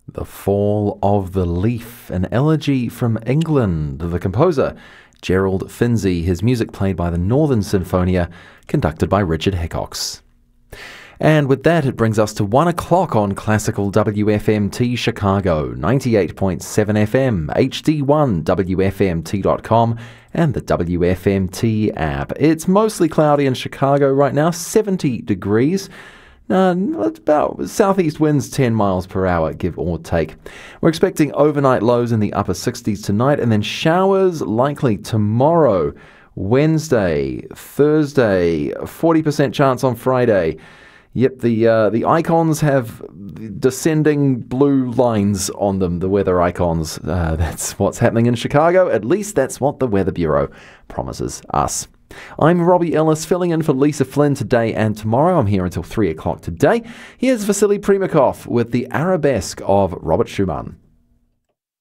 The Fall of the Leaf, an elegy from England. The composer, Gerald Finzi, his music played by the Northern Sinfonia, conducted by Richard Hickox. And with that, it brings us to 1 o'clock on Classical WFMT Chicago, 98.7 FM, HD1, WFMT.com, and the WFMT app. It's mostly cloudy in Chicago right now, 70 degrees. It's about southeast winds 10 miles per hour, give or take. We're expecting overnight lows in the upper 60s tonight, and then showers likely tomorrow, Wednesday, Thursday, 40% chance on Friday. Yep, the icons have descending blue lines on them, the weather icons. That's what's happening in Chicago. At least that's what the Weather Bureau promises us. I'm Robbie Ellis, filling in for Lisa Flynn today and tomorrow. I'm here until 3 o'clock today. Here's Vasily Primakov with the Arabesque of Robert Schumann.